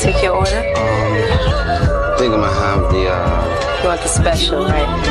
Take your order? I think I'm gonna have the, You want the special, right?